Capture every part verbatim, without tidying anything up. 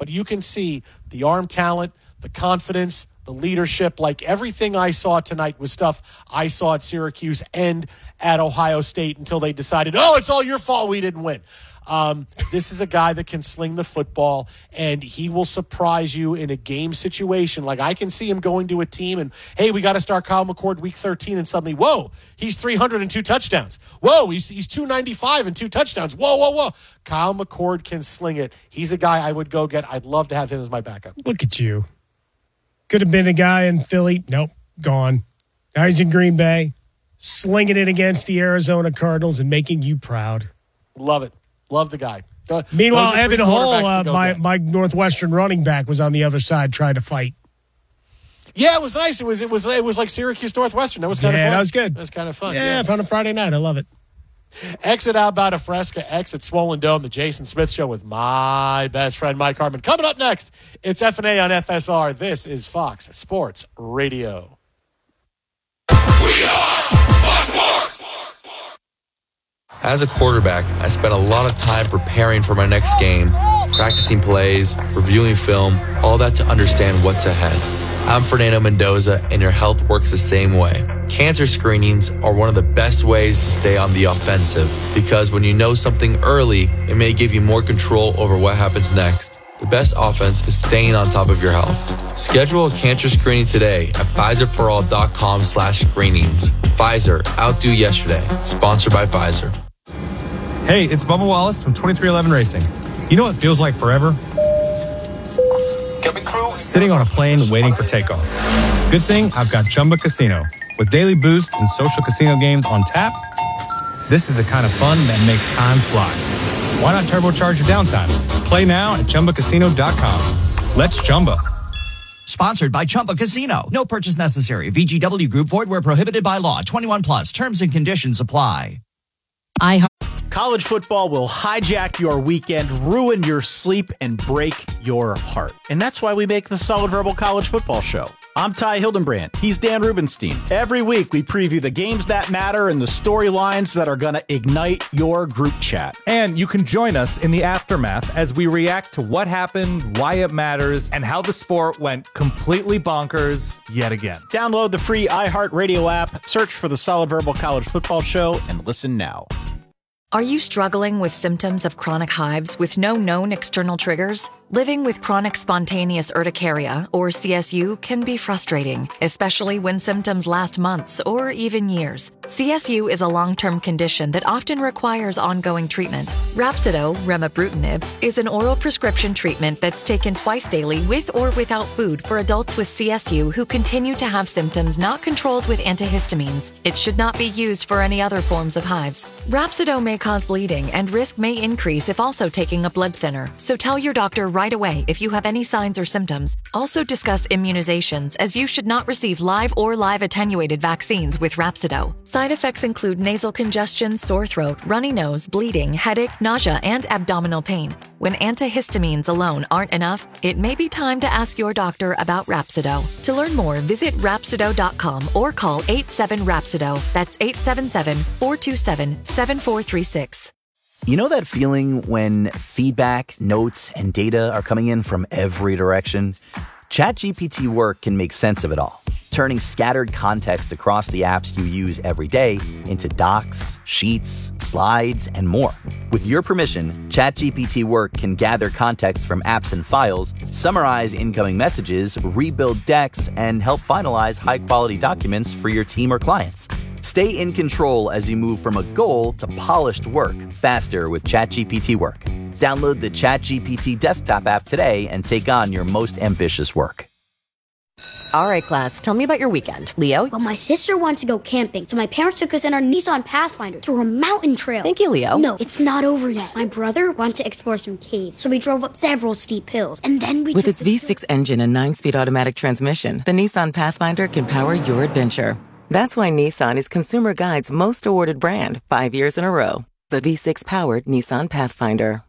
but you can see the arm talent, the confidence, the leadership. Like, everything I saw tonight was stuff I saw at Syracuse and at Ohio State until they decided, oh, it's all your fault we didn't win. Um, this is a guy that can sling the football, and he will surprise you in a game situation. Like, I can see him going to a team and, hey, we got to start Kyle McCord week thirteen, and suddenly, whoa, he's three hundred and two touchdowns. Whoa, he's he's two ninety-five and two touchdowns. Whoa, whoa, whoa. Kyle McCord can sling it. He's a guy I would go get. I'd love to have him as my backup. Look at you. Could have been a guy in Philly. Nope, gone. Now he's in Green Bay, slinging it against the Arizona Cardinals and making you proud. Love it. Love the guy. The, Meanwhile, Evan Hull, uh, my, my Northwestern running back, was on the other side trying to fight. Yeah, it was nice. It was it was it was like Syracuse Northwestern. That was kind yeah, of fun. that was good. That was kind of fun. Yeah, yeah. on a Friday night. I love it. Exit Outbound of Fresca, exit Swollen Dome, the Jason Smith Show with my best friend Mike Hartman. Coming up next, it's F and A on F S R. This is Fox Sports Radio. We are Fox Sports. As a quarterback, I spent a lot of time preparing for my next game, practicing plays, reviewing film, all that to understand what's ahead. I'm Fernando Mendoza, and your health works the same way. Cancer screenings are one of the best ways to stay on the offensive, because when you know something early, it may give you more control over what happens next. The best offense is staying on top of your health. Schedule a cancer screening today at Pfizerforall.com slash screenings. Pfizer, outdo yesterday. Sponsored by Pfizer. Hey, it's Bubba Wallace from twenty-three eleven Racing. You know what feels like forever? Sitting on a plane waiting for takeoff. Good thing I've got Chumba Casino. With daily boost and social casino games on tap, this is the kind of fun that makes time fly. Why not turbocharge your downtime? Play now at Chumba Casino dot com. Let's Chumba. Sponsored by Chumba Casino. No purchase necessary. V G W Group. Void where prohibited by law. twenty-one plus. Terms and conditions apply. I College football will hijack your weekend, ruin your sleep, and break your heart. And that's why we make the Solid Verbal College Football Show. I'm Ty Hildenbrand. He's Dan Rubenstein. Every week, we preview the games that matter and the storylines that are going to ignite your group chat. And you can join us in the aftermath as we react to what happened, why it matters, and how the sport went completely bonkers yet again. Download the free iHeartRadio app, search for the Solid Verbal College Football Show, and listen now. Are you struggling with symptoms of chronic hives with no known external triggers? Living with chronic spontaneous urticaria, or C S U, can be frustrating, especially when symptoms last months or even years. C S U is a long-term condition that often requires ongoing treatment. Rhapsido, remibrutinib, is an oral prescription treatment that's taken twice daily with or without food for adults with C S U who continue to have symptoms not controlled with antihistamines. It should not be used for any other forms of hives. Rhapsido may cause bleeding and risk may increase if also taking a blood thinner, so tell your doctor right right away if you have any signs or symptoms. Also discuss immunizations, as you should not receive live or live attenuated vaccines with Rhapsido. Side effects include nasal congestion, sore throat, runny nose, bleeding, headache, nausea, and abdominal pain. When antihistamines alone aren't enough, it may be time to ask your doctor about Rhapsido. To learn more, visit Rhapsido dot com or call eight seven Rhapsido. That's eight seven seven, four two seven, seven four three six. You know that feeling when feedback, notes, and data are coming in from every direction? ChatGPT Work can make sense of it all, turning scattered context across the apps you use every day into docs, sheets, slides, and more. With your permission, ChatGPT Work can gather context from apps and files, summarize incoming messages, rebuild decks, and help finalize high-quality documents for your team or clients. Stay in control as you move from a goal to polished work faster with ChatGPT Work. Download the ChatGPT desktop app today and take on your most ambitious work. All right, class, tell me about your weekend. Leo? Well, my sister wanted to go camping, so my parents took us in our Nissan Pathfinder through a mountain trail. Thank you, Leo. No, it's not over yet. My brother wanted to explore some caves, so we drove up several steep hills, and then we With its V six engine and nine-speed automatic transmission, the Nissan Pathfinder can power your adventure. That's why Nissan is Consumer Guide's most awarded brand five years in a row. The V six-powered Nissan Pathfinder.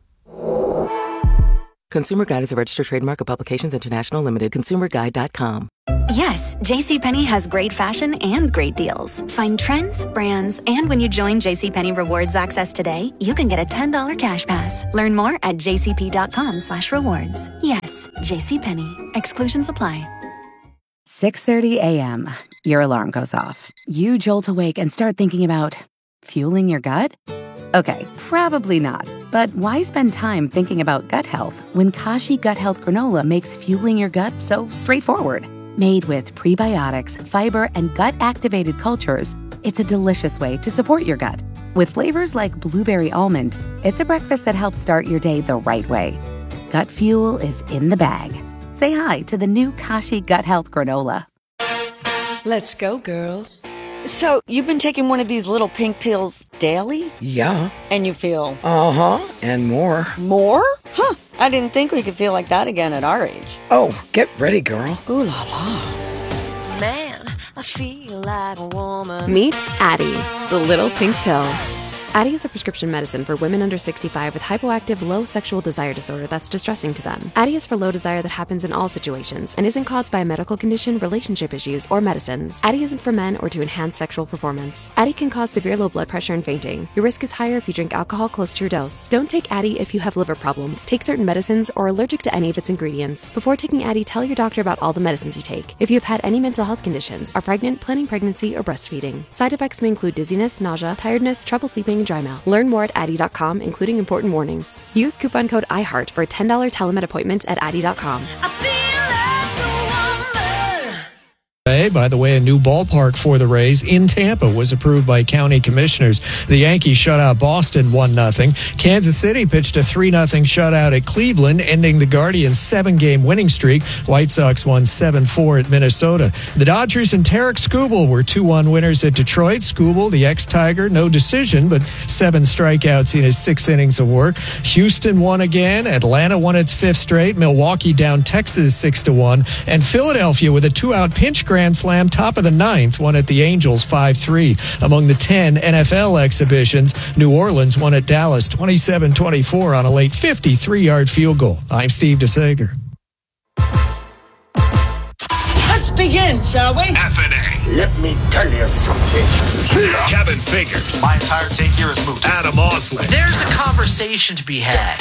Consumer Guide is a registered trademark of Publications International Limited. consumer guide dot com. Yes, JCPenney has great fashion and great deals. Find trends, brands, and when you join JCPenney Rewards Access today, you can get a ten dollars cash pass. Learn more at jcp dot com slash rewards. Yes, JCPenney. Exclusions apply. six thirty a.m. Your alarm goes off. You jolt awake and start thinking about fueling your gut? Okay, probably not. But why spend time thinking about gut health when Kashi Gut Health Granola makes fueling your gut so straightforward? Made with prebiotics, fiber, and gut-activated cultures, it's a delicious way to support your gut. With flavors like blueberry almond, it's a breakfast that helps start your day the right way. Gut fuel is in the bag. Say hi to the new Kashi Gut Health Granola. Let's go, girls. So, you've been taking one of these little pink pills daily? Yeah. And you feel? Uh-huh, and more. More? Huh, I didn't think we could feel like that again at our age. Oh, get ready, girl. Ooh la la. Man, I feel like a woman. Meet Addie, the little pink pill. Addie is a prescription medicine for women under sixty-five with hypoactive low sexual desire disorder that's distressing to them. Addie is for low desire that happens in all situations and isn't caused by a medical condition, relationship issues, or medicines. Addie isn't for men or to enhance sexual performance. Addie can cause severe low blood pressure and fainting. Your risk is higher if you drink alcohol close to your dose. Don't take Addie if you have liver problems, take certain medicines, or are allergic to any of its ingredients. Before taking Addie, tell your doctor about all the medicines you take. If you have had any mental health conditions, are pregnant, planning pregnancy, or breastfeeding. Side effects may include dizziness, nausea, tiredness, trouble sleeping, and dry mouth. Learn more at Addie dot com, including important warnings. Use coupon code iHeart for a ten dollars telemed appointment at Addie dot com. By the way, a new ballpark for the Rays in Tampa was approved by county commissioners. The Yankees shut out Boston one nothing. Kansas City pitched a three nothing shutout at Cleveland, ending the Guardians' seven-game winning streak. White Sox won seven four at Minnesota. The Dodgers and Tarek Skubal were two one winners at Detroit. Skubal, the ex-Tiger, no decision, but seven strikeouts in his six innings of work. Houston won again. Atlanta won its fifth straight. Milwaukee down Texas six to one. And Philadelphia, with a two-out pinch grand slam top of the ninth, won at the Angels five three. Among the ten N F L exhibitions, New Orleans won at Dallas twenty-seven twenty-four on a late fifty-three-yard field goal. I'm Steve DeSager. Let's begin, shall we? F N A. Let me tell you something. Kevin Figures. My entire take here is moved. Adam Osley. There's a conversation to be had.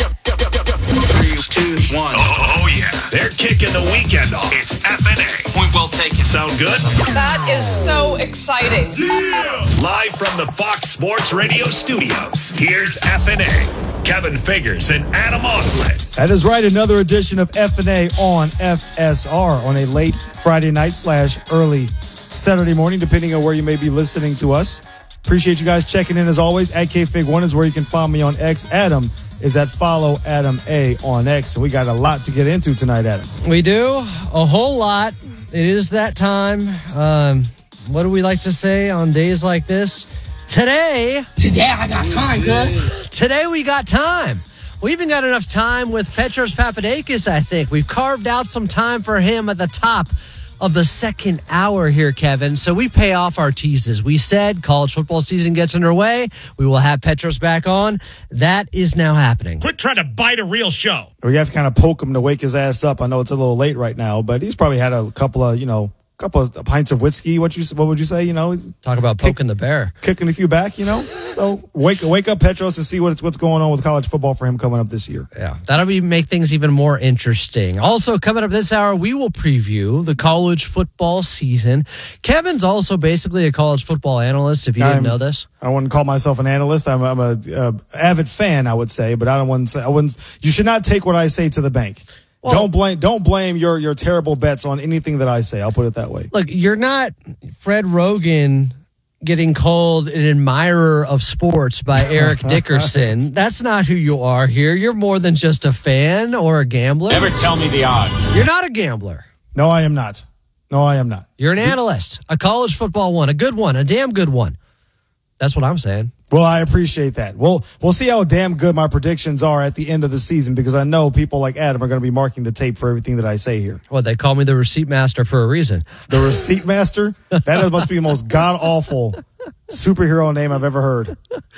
Three, two, one. Oh, oh yeah. They're kicking the weekend off. It's F N A. Point well taken. Sound good? That is so exciting. Yeah! Live from the Fox Sports Radio studios, here's F N A. Kevin Figures and Adam Osley. That is right. Another edition of F N A on F S R on a late Friday night slash early Saturday morning, depending on where you may be listening to us. Appreciate you guys checking in as always. At K Fig one is where you can find me on X. Adam is at Follow Adam A on X. So we got a lot to get into tonight, Adam. We do. A whole lot. It is that time. Um, what do we like to say on days like this? Today. Today I got time, cuz. Today we got time. We even got enough time with Petros Papadakis, I think. We've carved out some time for him at the top of the second hour here, Kevin. So we pay off our teases. We said college football season gets underway. We will have Petros back on. That is now happening. Quit trying to bite a real show. We have to kind of poke him to wake his ass up. I know it's a little late right now, but he's probably had a couple of, you know, couple of pints of whiskey. What you what would you say? You know, talk about poking kick, the bear, kicking a few back. You know, so wake wake up, Petros, and see what's what's going on with college football for him coming up this year. Yeah, that'll be make things even more interesting. Also, coming up this hour, we will preview the college football season. Kevin's also basically a college football analyst. If you didn't I'm, know this, I wouldn't call myself an analyst. I'm, I'm a, a avid fan, I would say, but I don't want to say I wouldn't. You should not take what I say to the bank. Well, don't blame don't blame your your terrible bets on anything that I say. I'll put it that way. Look, you're not Fred Rogan getting called an admirer of sports by Eric Dickerson. That's not who you are here. You're more than just a fan or a gambler. Never tell me the odds. You're not a gambler. No, I am not. No, I am not. You're an analyst, a college football one, a good one, a damn good one. That's what I'm saying. Well, I appreciate that. We'll, we'll see how damn good my predictions are at the end of the season, because I know people like Adam are going to be marking the tape for everything that I say here. Well, they call me the receipt master for a reason. The receipt master? That must be the most god-awful superhero name I've ever heard.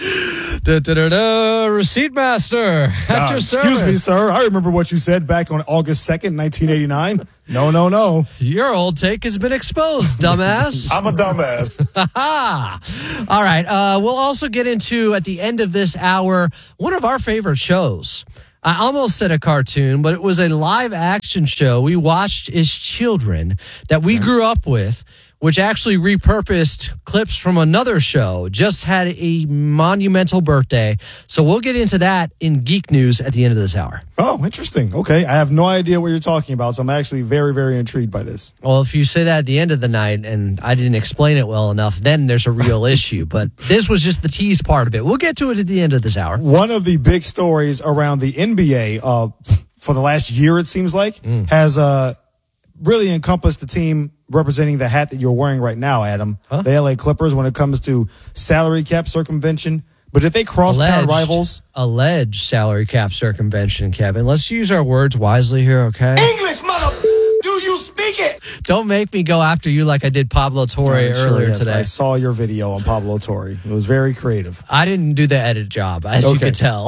Da, da, da, da, receipt master. At uh, your excuse service. me, sir. I remember what you said back on August second, nineteen eighty-nine. No, no, no. Your old take has been exposed, dumbass. I'm a dumbass. All right. Uh, we'll also get into, at the end of this hour, one of our favorite shows. I almost said a cartoon, but it was a live action show we watched as children that we grew up with, which actually repurposed clips from another show, just had a monumental birthday. So we'll get into that in Geek News at the end of this hour. Oh, interesting. Okay. I have no idea what you're talking about, so I'm actually very, very intrigued by this. Well, if you say that at the end of the night and I didn't explain it well enough, then there's a real issue. But this was just the tease part of it. We'll get to it at the end of this hour. One of the big stories around the N B A uh, for the last year, it seems like, mm. has uh, really encompassed the team representing the hat that you're wearing right now, Adam. Huh? The L A Clippers, when it comes to salary cap circumvention. But did they cross town rivals? Alleged salary cap circumvention, Kevin. Let's use our words wisely here, okay? English, mother. Do you speak it? Don't make me go after you like I did Pablo Torre yeah, sure, earlier yes. today. I saw your video on Pablo Torre. It was very creative. I didn't do the edit job, as okay. you can tell.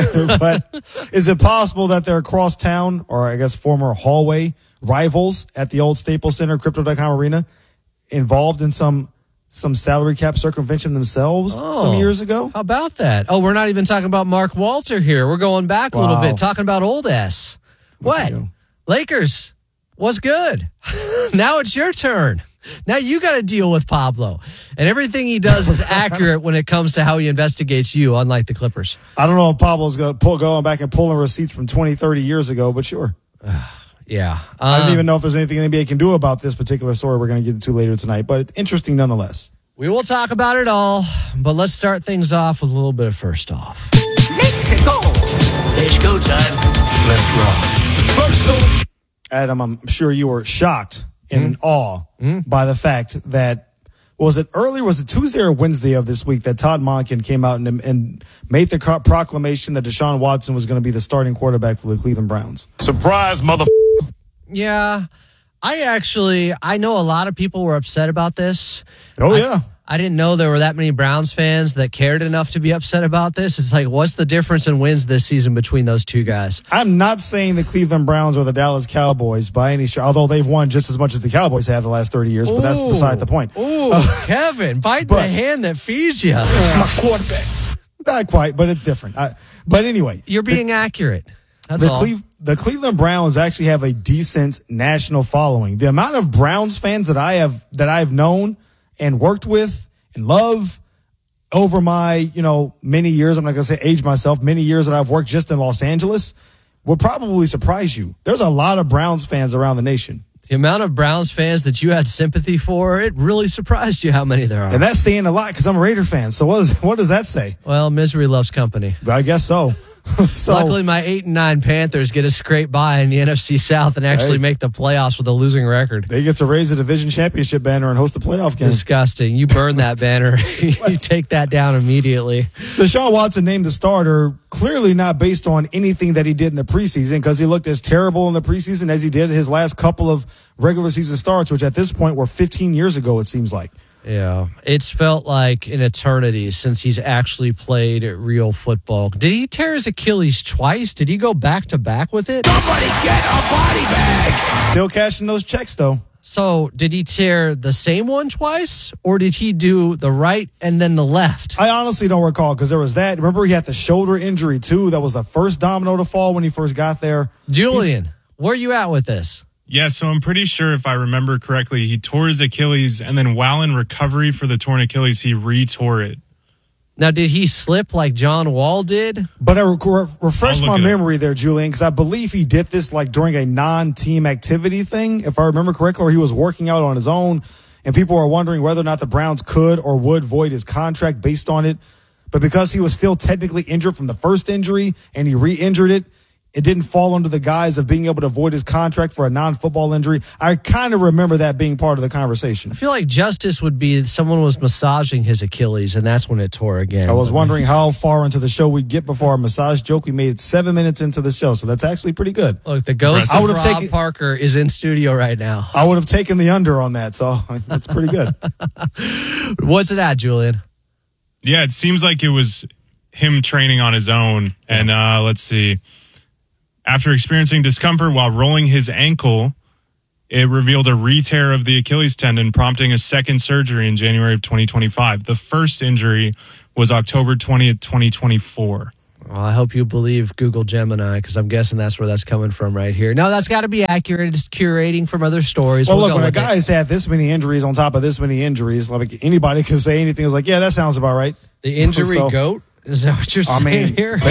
But is it possible that they're cross town, or I guess former hallway rivals at the old Staples Center, Crypto dot com Arena, involved in some some salary cap circumvention themselves oh, some years ago? How about that? Oh, we're not even talking about Mark Walter here. We're going back wow. a little bit, talking about old S. What? Lakers, what's good? Now it's your turn. Now you got to deal with Pablo. And everything he does is accurate when it comes to how he investigates you, unlike the Clippers. I don't know if Pablo's going, pull, going back and pulling receipts from twenty, thirty years ago, but sure. Yeah. Um, I don't even know if there's anything the N B A can do about this particular story we're going to get into later tonight, but it's interesting nonetheless. We will talk about it all, but let's start things off with a little bit of first off. Let's go. It's go time. Let's roll. First off, Adam, I'm sure you were shocked and mm. in awe mm. by the fact that, was it earlier, was it Tuesday or Wednesday of this week that Todd Monken came out and, and made the co- proclamation that Deshaun Watson was going to be the starting quarterback for the Cleveland Browns? Surprise, mother. Yeah, I actually, I know a lot of people were upset about this. Oh, I, yeah. I didn't know there were that many Browns fans that cared enough to be upset about this. It's like, what's the difference in wins this season between those two guys? I'm not saying the Cleveland Browns or the Dallas Cowboys by any stretch, although they've won just as much as the Cowboys have the last thirty years, but Ooh. that's beside the point. Ooh, uh, Kevin, bite but, the hand that feeds you. It's my quarterback. Not quite, but it's different. I, but anyway. You're being the, accurate. That's the all. Cle- the Cleveland Browns actually have a decent national following. The amount of Browns fans that I have that I've known and worked with and love over my, you know, many years, I'm not going to say age myself, many years that I've worked just in Los Angeles would probably surprise you. There's a lot of Browns fans around the nation. The amount of Browns fans that you had sympathy for, it really surprised you how many there are. And that's saying a lot because I'm a Raider fan. So what, is, what does that say? Well, misery loves company. I guess so. So, luckily, my eight and nine Panthers get a scrape by in the N F C South and actually hey, make the playoffs with a losing record. They get to raise the division championship banner and host a playoff game. Disgusting. You burn that banner. You take that down immediately. Deshaun Watson named the starter, clearly not based on anything that he did in the preseason, because he looked as terrible in the preseason as he did his last couple of regular season starts, which at this point were fifteen years ago, it seems like. Yeah, it's felt like an eternity since he's actually played real football. Did he tear his Achilles twice? Did he go back to back with it? Somebody get a body bag. Still cashing those checks, though. So did he tear the same one twice, or did he do the right and then the left? I honestly don't recall, because there was that. Remember, he had the shoulder injury, too. That was the first domino to fall when he first got there. Julian, he's- where are you at with this? Yeah, so I'm pretty sure, if I remember correctly, he tore his Achilles, and then while in recovery for the torn Achilles, he re-tore it. Now, did he slip like John Wall did? But I re- refresh my memory there, Julian, because I believe he did this like during a non-team activity thing, if I remember correctly, or he was working out on his own, and people were wondering whether or not the Browns could or would void his contract based on it. But because he was still technically injured from the first injury, and he re-injured it, it didn't fall under the guise of being able to void his contract for a non-football injury. I kind of remember that being part of the conversation. I feel like justice would be someone was massaging his Achilles, and that's when it tore again. I was wondering how far into the show we'd get before our massage joke. We made it seven minutes into the show, so that's actually pretty good. Look, the ghost of Rob taken, Parker is in studio right now. I would have taken the under on that, so that's pretty good. What's it at, Julian? Yeah, it seems like it was him training on his own, and uh, let's see. After experiencing discomfort while rolling his ankle, it revealed a re-tear of the Achilles tendon, prompting a second surgery in January of twenty twenty-five. The first injury was October twentieth, twenty twenty-four. Well, I hope you believe Google Gemini, because I'm guessing that's where that's coming from right here. No, that's got to be accurate. It's curating from other stories. Well, we'll look, when a guy's it. had this many injuries on top of this many injuries, like anybody can say anything. It's like, yeah, that sounds about right. The injury so, goat? Is that what you're saying I mean, here?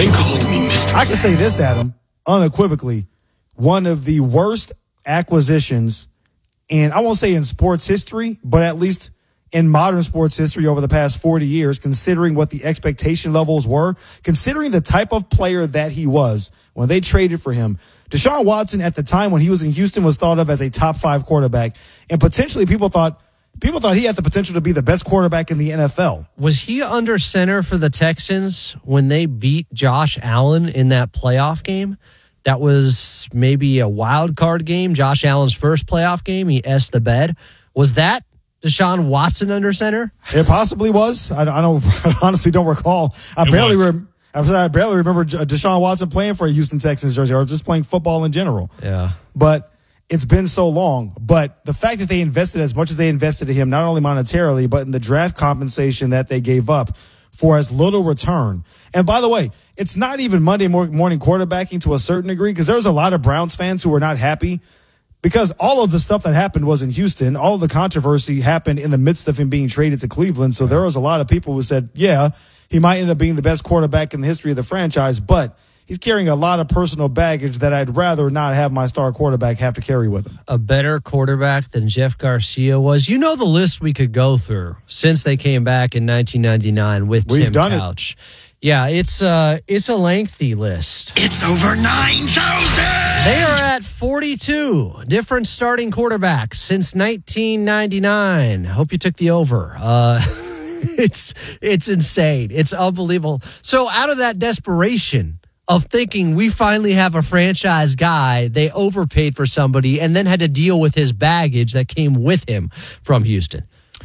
I can say this, Adam, unequivocally, one of the worst acquisitions in, I won't say in sports history, but at least in modern sports history over the past forty years, considering what the expectation levels were, considering the type of player that he was when they traded for him. Deshaun Watson at the time when he was in Houston was thought of as a top five quarterback, and potentially people thought people thought he had the potential to be the best quarterback in the N F L. Was he under center for the Texans when they beat Josh Allen in that playoff game? That was maybe a wild card game, Josh Allen's first playoff game. He essed the bed. Was that Deshaun Watson under center? It possibly was. I, I don't I honestly don't recall. I it barely rem, I barely remember Deshaun Watson playing for a Houston Texans jersey or just playing football in general. Yeah. But it's been so long. But the fact that they invested as much as they invested in him, not only monetarily, but in the draft compensation that they gave up for as little return. And by the way, it's not even Monday morning quarterbacking to a certain degree, because there's a lot of Browns fans who were not happy because all of the stuff that happened was in Houston. All of the controversy happened in the midst of him being traded to Cleveland. So there was a lot of people who said, yeah, he might end up being the best quarterback in the history of the franchise, but he's carrying a lot of personal baggage that I'd rather not have my star quarterback have to carry with him. A better quarterback than Jeff Garcia was. You know the list we could go through since they came back in nineteen ninety-nine with We've Tim done Couch. It. Yeah, it's uh it's a lengthy list. It's over nine thousand. They are at forty-two different starting quarterbacks since nineteen ninety-nine. Hope you took the over. Uh it's it's insane. It's unbelievable. So out of that desperation of thinking we finally have a franchise guy, they overpaid for somebody and then had to deal with his baggage that came with him from Houston.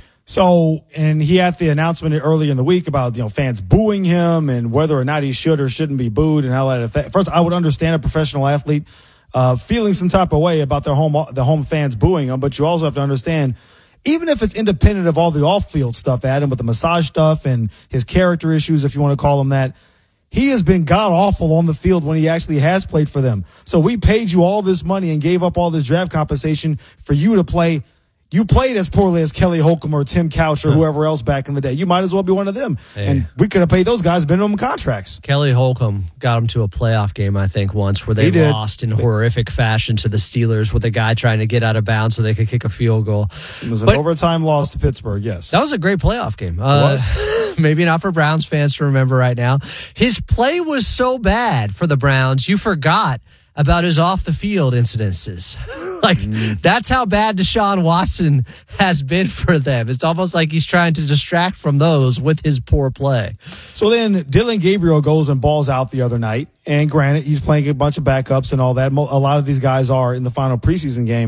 So, and he had the announcement earlier in the week about, you know, fans booing him and whether or not he should or shouldn't be booed and how that affect. First, I would understand a professional athlete uh, feeling some type of way about their home, the home fans booing him, but you also have to understand, even if it's independent of all the off-field stuff, Adam, with the massage stuff and his character issues, if you want to call them that, he has been god-awful on the field when he actually has played for them. So we paid you all this money and gave up all this draft compensation for you to play. You played as poorly as Kelly Holcomb or Tim Couch or whoever else back in the day. You might as well be one of them. Hey. And we could have paid those guys minimum contracts. Kelly Holcomb got him to a playoff game, I think, once where they lost in horrific fashion to the Steelers with a guy trying to get out of bounds so they could kick a field goal. It was an but overtime loss to Pittsburgh, yes. That was a great playoff game. It uh, was. Maybe not for Browns fans to remember right now. His play was so bad for the Browns, you forgot about his off-the-field incidences. Like, mm. that's how bad Deshaun Watson has been for them. It's almost like he's trying to distract from those with his poor play. So then Dillon Gabriel goes and balls out the other night. And granted, he's playing a bunch of backups and all that. A lot of these guys are in the final preseason game.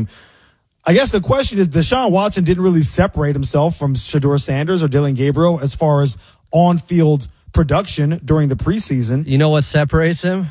I guess the question is, Deshaun Watson didn't really separate himself from Shedeur Sanders or Dillon Gabriel as far as on-field production during the preseason. You know what separates him?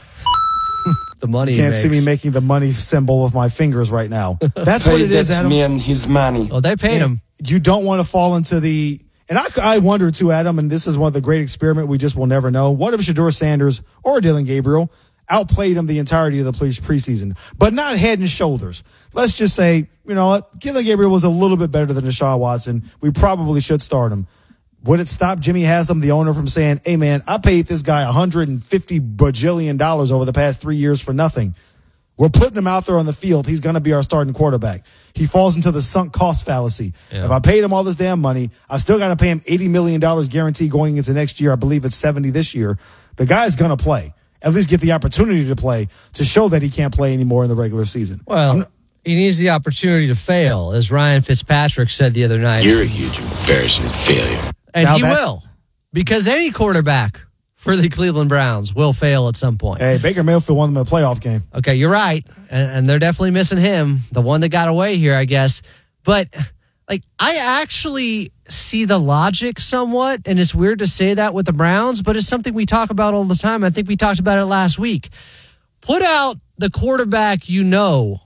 The money. You can't he see makes. me making the money symbol with my fingers right now. That's what it is, Adam. Me and his money. Oh, they paid him. You don't want to fall into the. And I, I wonder too, Adam, and this is one of the great experiment we just will never know. What if Shedeur Sanders or Dillon Gabriel outplayed him the entirety of the preseason, but not head and shoulders? Let's just say, you know what, Dillon Gabriel was a little bit better than Deshaun Watson. We probably should start him. Would it stop Jimmy Haslam, the owner, from saying, hey, man, I paid this guy one hundred fifty bajillion dollars over the past three years for nothing. We're putting him out there on the field. He's going to be our starting quarterback. He falls into the sunk cost fallacy. Yeah. If I paid him all this damn money, I still got to pay him eighty million dollars guaranteed going into next year. I believe it's seventy this year. The guy's going to play, at least get the opportunity to play, to show that he can't play anymore in the regular season. Well, not- he needs the opportunity to fail, as Ryan Fitzpatrick said the other night. You're a huge embarrassing failure. And now he will, because any quarterback for the Cleveland Browns will fail at some point. Hey, Baker Mayfield won them a playoff game. Okay, you're right. And, and they're definitely missing him, the one that got away here, I guess. But, like, I actually see the logic somewhat, and it's weird to say that with the Browns, but it's something we talk about all the time. I think we talked about it last week. Put out the quarterback you know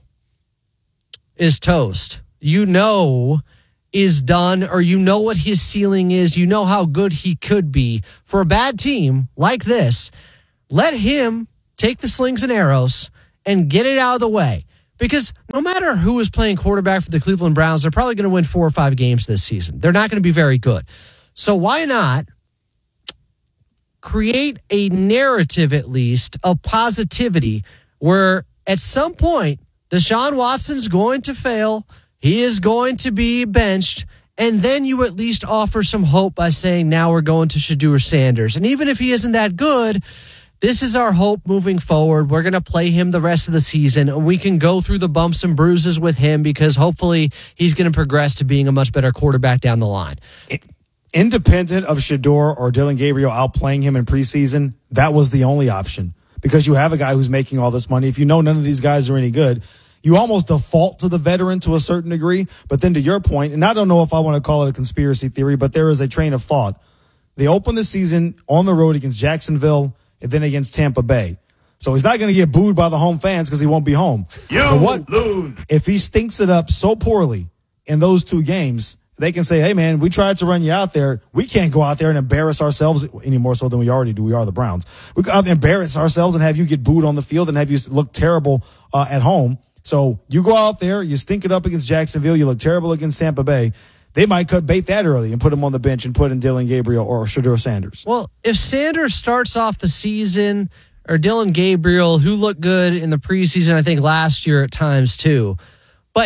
is toast. You know is done, or you know what his ceiling is, you know how good he could be. For a bad team like this, let him take the slings and arrows and get it out of the way. Because no matter who is playing quarterback for the Cleveland Browns, they're probably going to win four or five games this season. They're not going to be very good. So why not create a narrative, at least, of positivity where at some point Deshaun Watson's going to fail, he is going to be benched, and then you at least offer some hope by saying, now we're going to Shedeur Sanders. And even if he isn't that good, this is our hope moving forward. We're going to play him the rest of the season, and we can go through the bumps and bruises with him because hopefully he's going to progress to being a much better quarterback down the line. Independent of Shedeur or Dylan Gabriel outplaying him in preseason, that was the only option because you have a guy who's making all this money. If you know none of these guys are any good, you almost default to the veteran to a certain degree. But then to your point, and I don't know if I want to call it a conspiracy theory, but there is a train of thought. They open the season on the road against Jacksonville and then against Tampa Bay. So he's not going to get booed by the home fans because he won't be home. You but what, lose. If he stinks it up so poorly in those two games, they can say, hey, man, we tried to run you out there. We can't go out there and embarrass ourselves any more so than we already do. We are the Browns. We can embarrass ourselves and have you get booed on the field and have you look terrible uh, at home. So you go out there, you stink it up against Jacksonville, you look terrible against Tampa Bay. They might cut bait that early and put him on the bench and put in Dylan Gabriel or Shedeur Sanders. Well, if Sanders starts off the season or Dylan Gabriel, who looked good in the preseason, I think last year at times too. But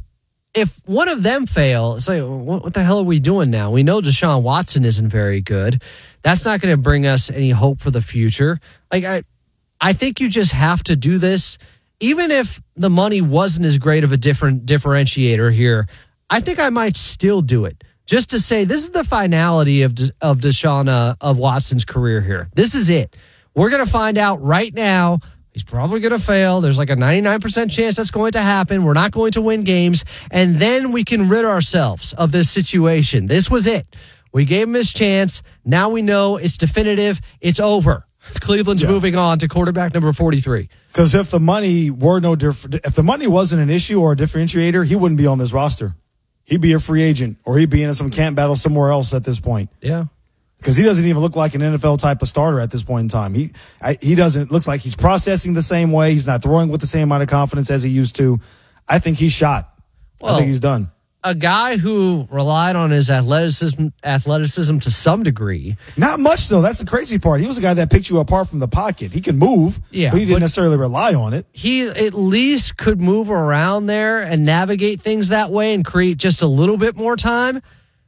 if one of them fail, it's like, what, what the hell are we doing now? We know Deshaun Watson isn't very good. That's not going to bring us any hope for the future. Like I, I think you just have to do this. Even if the money wasn't as great of a different differentiator here, I think I might still do it just to say this is the finality of De- of Deshaun uh, of Watson's career here. This is it. We're going to find out right now. He's probably going to fail. There's like a ninety-nine percent chance that's going to happen. We're not going to win games. And then we can rid ourselves of this situation. This was it. We gave him his chance. Now we know it's definitive. It's over. Cleveland's yeah. moving on to quarterback number forty-three. Because if the money were no different, if the money wasn't an issue or a differentiator, he wouldn't be on this roster. He'd be a free agent or he'd be in some camp battle somewhere else at this point. Yeah. Because he doesn't even look like an N F L type of starter at this point in time. He I, he doesn't looks like he's processing the same way. He's not throwing with the same amount of confidence as he used to. I think he's shot. Well, I think he's done. A guy who relied on his athleticism athleticism to some degree. Not much, though. That's the crazy part. He was a guy that picked you apart from the pocket. He can move, yeah, but he didn't but necessarily rely on it. He at least could move around there and navigate things that way and create just a little bit more time.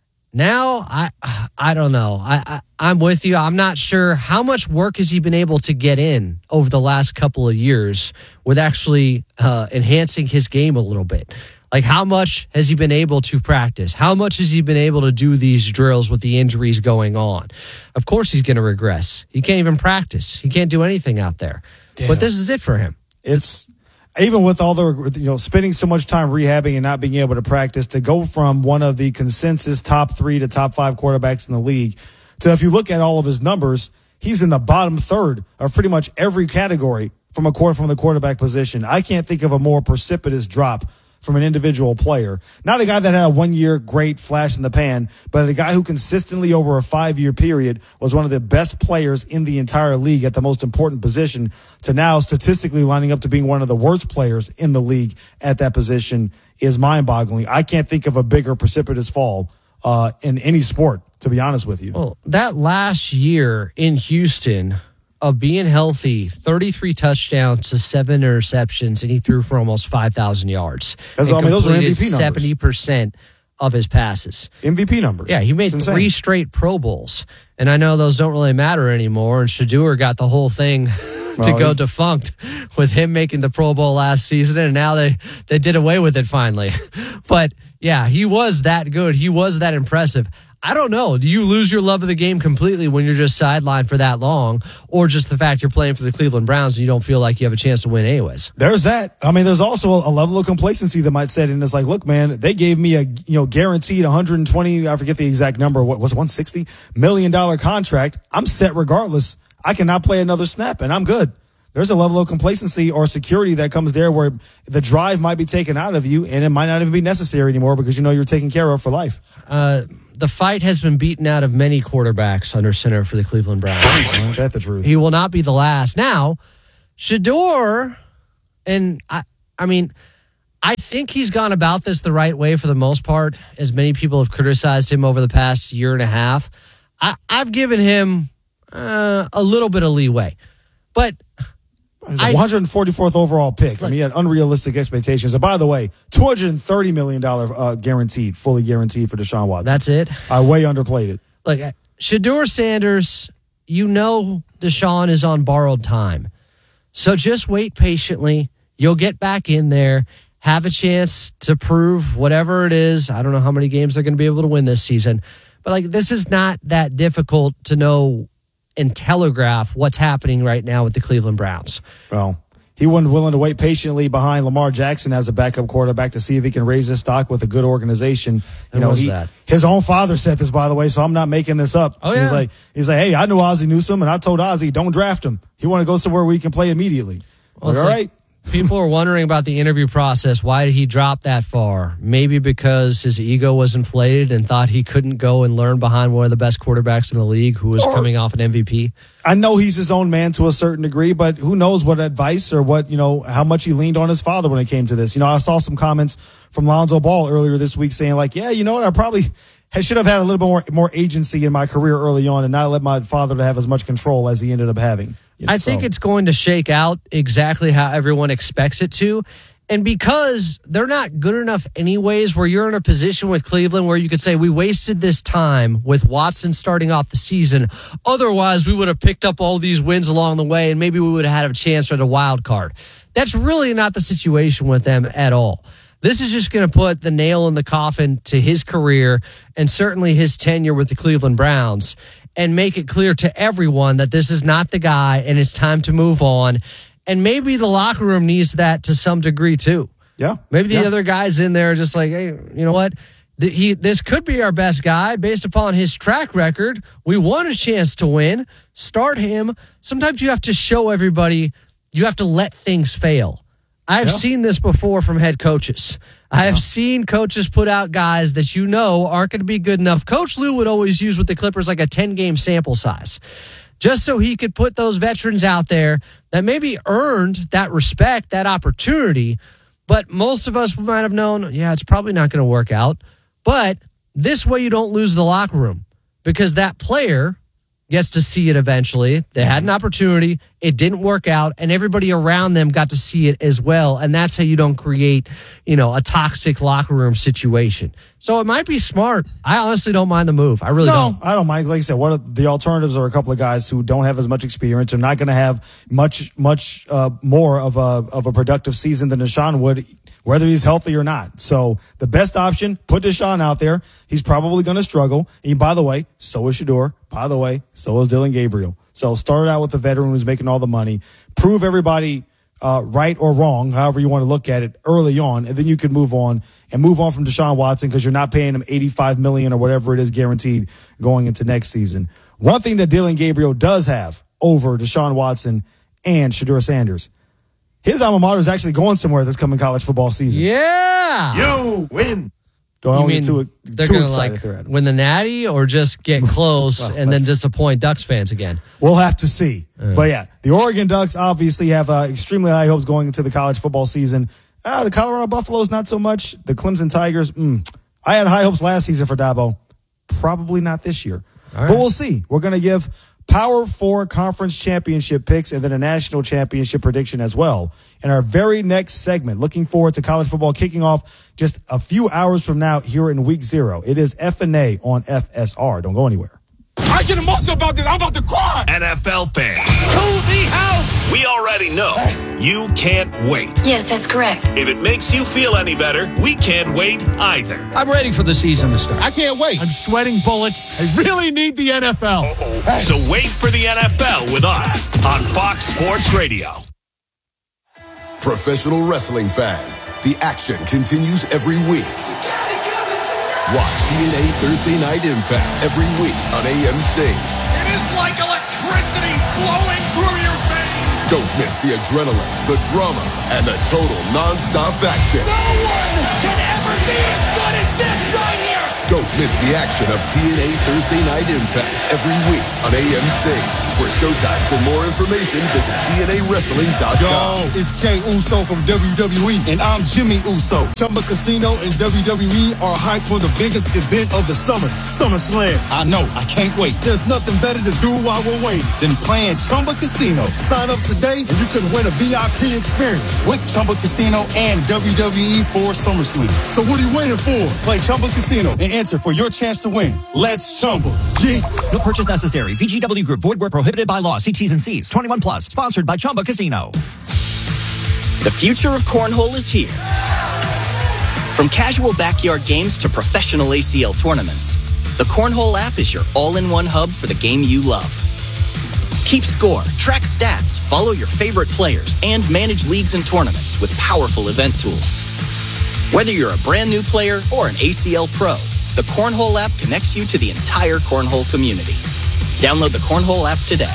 Now, I I don't know. I, I, I'm with you. I'm not sure how much work has he been able to get in over the last couple of years with actually uh, enhancing his game a little bit. Like, how much has he been able to practice? How much has he been able to do these drills with the injuries going on? Of course he's going to regress. He can't even practice. He can't do anything out there. Damn. But this is it for him. It's even with all the, you know, spending so much time rehabbing and not being able to practice, to go from one of the consensus top three to top five quarterbacks in the league to, if you look at all of his numbers, he's in the bottom third of pretty much every category from a court from the quarterback position. I can't think of a more precipitous drop from an individual player. Not a guy that had a one-year great flash in the pan, but a guy who consistently over a five-year period was one of the best players in the entire league at the most important position, to now statistically lining up to being one of the worst players in the league at that position is mind-boggling. I can't think of a bigger precipitous fall uh, in any sport, to be honest with you. Well, that last year in Houston of being healthy, thirty-three touchdowns to seven interceptions, and he threw for almost five thousand yards. That's, I mean, those are M V P numbers. seventy percent of his passes. M V P numbers. Yeah, he made three straight Pro Bowls. And I know those don't really matter anymore, and Shedeur got the whole thing to well, go he, defunct with him making the Pro Bowl last season, and now they, they did away with it finally. But, yeah, he was that good. He was that impressive. I don't know. Do you lose your love of the game completely when you're just sidelined for that long, or just the fact you're playing for the Cleveland Browns and you don't feel like you have a chance to win anyways? There's that. I mean, there's also a level of complacency that might set in. It's like, look, man, they gave me a you know guaranteed one hundred twenty, I forget the exact number, what was it, one hundred sixty million dollars contract. I'm set regardless. I cannot play another snap, and I'm good. there's a level of complacency or security that comes there where the drive might be taken out of you and it might not even be necessary anymore because you know you're taken care of for life. Uh, the fight has been beaten out of many quarterbacks under center for the Cleveland Browns. Ain't that the truth? He will not be the last. Now, Shedeur, and I, I mean, I think he's gone about this the right way for the most part, as many people have criticized him over the past year and a half. I, I've given him uh, a little bit of leeway. But he's a one hundred forty-fourth overall pick. I mean, he had unrealistic expectations. And by the way, two hundred thirty million dollars uh, guaranteed, fully guaranteed for Deshaun Watson. That's it? I way underplayed it. Like, Shedeur Sanders, you know Deshaun is on borrowed time. So just wait patiently. You'll get back in there, have a chance to prove whatever it is. I don't know how many games they're going to be able to win this season. But, like, this is not that difficult to know and telegraph what's happening right now with the Cleveland Browns. Well, he wasn't willing to wait patiently behind Lamar Jackson as a backup quarterback to see if he can raise his stock with a good organization. Who you know, was he, that? His own father said this, by the way, so I'm not making this up. Oh, yeah. He's like, he's like, hey, I knew Ozzie Newsome, and I told Ozzie, don't draft him. He want to go somewhere where he can play immediately. Well, like, all like, right. People are wondering about the interview process. Why did he drop that far? Maybe because his ego was inflated and thought he couldn't go and learn behind one of the best quarterbacks in the league who was Or, coming off an M V P. I know he's his own man to a certain degree, but who knows what advice or what, you know, how much he leaned on his father when it came to this. You know, I saw some comments from Lonzo Ball earlier this week saying like, yeah, you know what, I probably I should have had a little bit more, more agency in my career early on and not let my father to have as much control as he ended up having. You know, I think so. it's going to shake out exactly how everyone expects it to. And because they're not good enough anyways, where you're in a position with Cleveland where you could say we wasted this time with Watson starting off the season. Otherwise, we would have picked up all these wins along the way and maybe we would have had a chance for the wild card. That's really not the situation with them at all. This is just going to put the nail in the coffin to his career and certainly his tenure with the Cleveland Browns and make it clear to everyone that this is not the guy and it's time to move on. And maybe the locker room needs that to some degree too. Yeah. Maybe the yeah. other guys in there are just like, hey, you know what? The, he, this could be our best guy based upon his track record. We want a chance to win. Start him. Sometimes you have to show everybody, you have to let things fail. I've yeah. seen this before from head coaches. I have seen coaches put out guys that you know aren't going to be good enough. Coach Lou would always use with the Clippers like a ten-game sample size, just so he could put those veterans out there that maybe earned that respect, that opportunity. But most of us might have known, yeah, it's probably not going to work out. But this way you don't lose the locker room because that player gets to see it eventually. They had an opportunity. It didn't work out, and everybody around them got to see it as well. And that's how you don't create, you know, a toxic locker room situation. So it might be smart. I honestly don't mind the move. I really no, don't. I don't mind. Like I said, what are the alternatives are a couple of guys who don't have as much experience. They're not going to have much, much uh, more of a of a productive season than Deshaun would, whether he's healthy or not. So the best option, put Deshaun out there. He's probably going to struggle. And by the way, so is Shedeur. By the way, so is Dylan Gabriel. So start out with the veteran who's making all the money. Prove everybody uh, right or wrong, however you want to look at it, early on, and then you can move on and move on from Deshaun Watson because you're not paying him eighty-five million dollars or whatever it is guaranteed going into next season. One thing that Dylan Gabriel does have over Deshaun Watson and Shedeur Sanders, his alma mater is actually going somewhere this coming college football season. Yeah. You win. Don't you mean get too, they're too gonna excited like for that. win the Natty or just get close Well, and then let's- disappoint Ducks fans again? We'll have to see. But yeah, the Oregon Ducks obviously have uh, extremely high hopes going into the college football season. Uh, the Colorado Buffaloes, not so much. The Clemson Tigers, mm, I had high hopes last season for Dabo. Probably not this year. right. But we'll see. We're going to give Power Four Conference Championship picks and then a national championship prediction as well in our very next segment. Looking forward to college football kicking off just a few hours from now here in week zero. It is F and A on F S R. Don't go anywhere. I get emotional about this. I'm about to cry. N F L fans, To the house. we already know you can't wait. Yes, that's correct. If it makes you feel any better, we can't wait either. I'm ready for the season to start. I can't wait. I'm sweating bullets. I really need the N F L. So wait for the N F L with us on Fox Sports Radio. Professional wrestling fans, the action continues every week. Watch T N A Thursday Night Impact every week on A M C. It is like electricity flowing through your veins. Don't miss the adrenaline, the drama, and the total non-stop action. No one can ever be as good as this right here! Don't miss the action of T N A Thursday Night Impact every week on A M C. For showtimes and more information, visit T N A wrestling dot com. Yo, it's Jay Uso from W W E, and I'm Jimmy Uso. Chumba Casino and W W E are hyped for the biggest event of the summer, SummerSlam. I know, I can't wait. There's nothing better to do while we're waiting than playing Chumba Casino. Sign up today, and you could win a V I P experience with Chumba Casino and W W E for SummerSlam. So what are you waiting for? Play Chumba Casino and enter for your chance to win. Let's Chumba. Yeah. No purchase necessary. V G W Group. Void where prohibited by law. See T's and C's. twenty-one plus. Sponsored by Chumba Casino. The future of cornhole is here. From casual backyard games to professional A C L tournaments, the Cornhole app is your all-in-one hub for the game you love. Keep score, track stats, follow your favorite players, and manage leagues and tournaments with powerful event tools. Whether you're a brand new player or an A C L pro, the Cornhole app connects you to the entire Cornhole community. Download the Cornhole app today.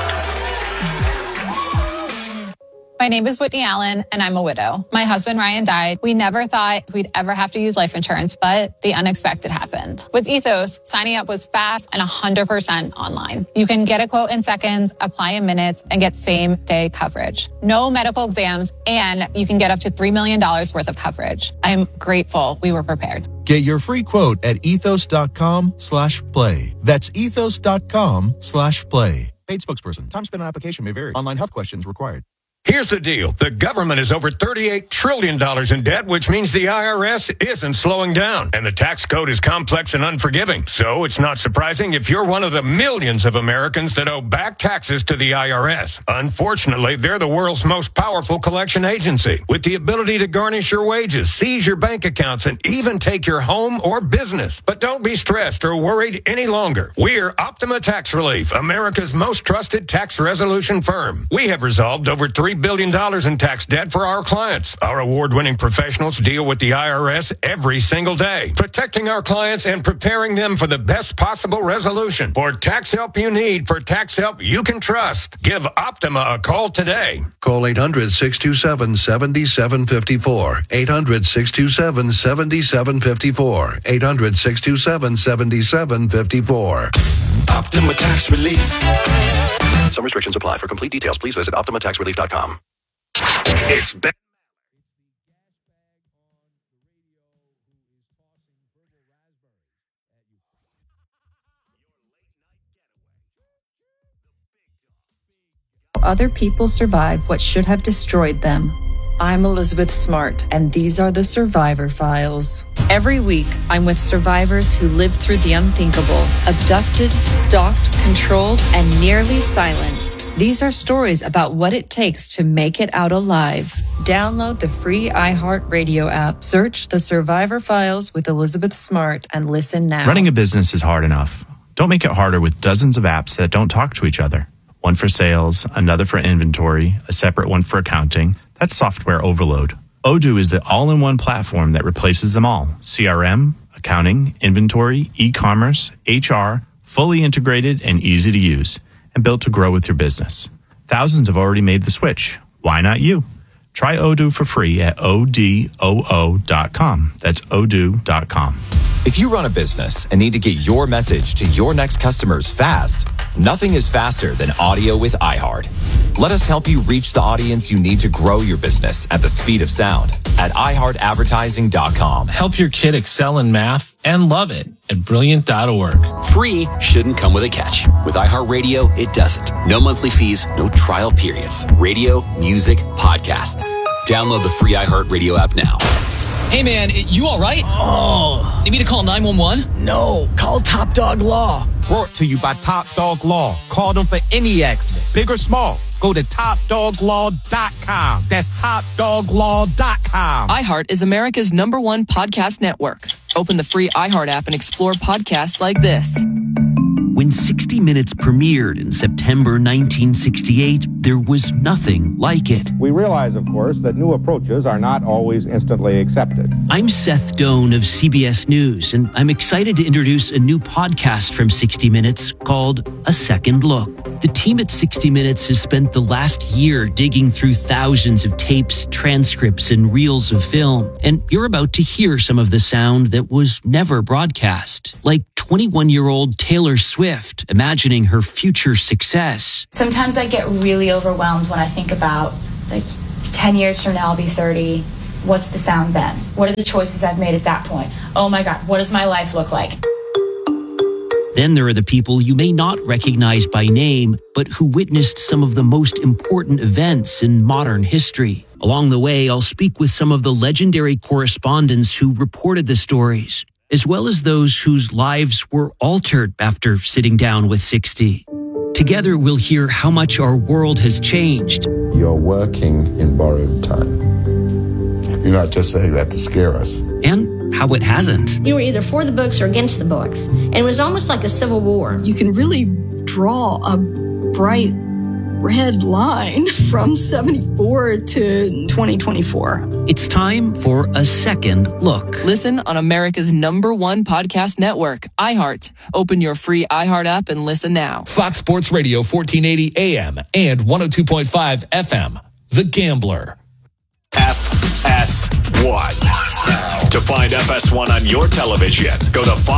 My name is Whitney Allen, and I'm a widow. My husband, Ryan, died. We never thought we'd ever have to use life insurance, but the unexpected happened. With Ethos, signing up was fast and one hundred percent online. You can get a quote in seconds, apply in minutes, and get same-day coverage. No medical exams, and you can get up to three million dollars worth of coverage. I'm grateful we were prepared. Get your free quote at ethos.com slash play. That's ethos.com slash play. Paid spokesperson. Time spent on application may vary. Online health questions required. Here's the deal. The government is over thirty-eight trillion dollars in debt, which means the I R S isn't slowing down. And the tax code is complex and unforgiving. So it's not surprising if you're one of the millions of Americans that owe back taxes to the I R S. Unfortunately, they're the world's most powerful collection agency, with the ability to garnish your wages, seize your bank accounts, and even take your home or business. But don't be stressed or worried any longer. We're Optima Tax Relief, America's most trusted tax resolution firm. We have resolved over three billion dollars in tax debt for our clients. Our award-winning professionals deal with the I R S every single day, protecting our clients and preparing them for the best possible resolution. For tax help you need, for tax help you can trust, give Optima a call today. Call eight hundred, six two seven, seven seven five four. eight hundred, six two seven, seven seven five four. eight hundred, six two seven, seven seven five four. Optima Tax Relief. Some restrictions apply. For complete details, please visit optima tax relief dot com. It's Ben. Other people survive what should have destroyed them. I'm Elizabeth Smart, and these are the Survivor Files. Every week, I'm with survivors who lived through the unthinkable, abducted, stalked, controlled, and nearly silenced. These are stories about what it takes to make it out alive. Download the free iHeartRadio app, search the Survivor Files with Elizabeth Smart, and listen now. Running a business is hard enough. Don't make it harder with dozens of apps that don't talk to each other. One for sales, another for inventory, a separate one for accounting. That's software overload. Odoo is the all-in-one platform that replaces them all. C R M, accounting, inventory, e-commerce, H R, fully integrated and easy to use, and built to grow with your business. Thousands have already made the switch. Why not you? Try Odoo for free at O D O O dot com. That's odoo dot com. If you run a business and need to get your message to your next customers fast, nothing is faster than audio with iHeart. Let us help you reach the audience you need to grow your business at the speed of sound at i heart advertising dot com. Help your kid excel in math and love it at brilliant dot org. Free shouldn't come with a catch. With iHeartRadio, it doesn't. No monthly fees, no trial periods. Radio, music, podcasts. Download the free iHeartRadio app now. Hey man, you all right? Oh. Need me to call nine one one? No, call Top Dog Law. Brought to you by Top Dog Law. Call them for any accident, big or small. Go to top dog law dot com. That's top dog law dot com. iHeart is America's number one podcast network. Open the free iHeart app and explore podcasts like this. When sixty minutes premiered in September nineteen sixty-eight, there was nothing like it. We realize, of course, that new approaches are not always instantly accepted. I'm Seth Doan of C B S News, and I'm excited to introduce a new podcast from sixty minutes called A Second Look. The team at sixty minutes has spent the last year digging through thousands of tapes, transcripts, and reels of film. And you're about to hear some of the sound that was never broadcast, like twenty-one-year-old Taylor Swift imagining her future success. Sometimes I get really overwhelmed when I think about, like, ten years from now I'll be thirty. What's the sound then? What are the choices I've made at that point? Oh my God, what does my life look like? Then there are the people you may not recognize by name, but who witnessed some of the most important events in modern history. Along the way, I'll speak with some of the legendary correspondents who reported the stories, as well as those whose lives were altered after sitting down with sixty. Together, we'll hear how much our world has changed. You're working in borrowed time. You're not just saying that to scare us. And how it hasn't. We were either for the books or against the books. And it was almost like a civil war. You can really draw a bright red line from seventy-four to twenty twenty-four. It's time for a second look. Listen on America's number one podcast network, iHeart. Open your free iHeart app and listen now. Fox Sports Radio, fourteen eighty A M and one oh two point five F M. The Gambler. F S one. To find F S one on your television, go to Fox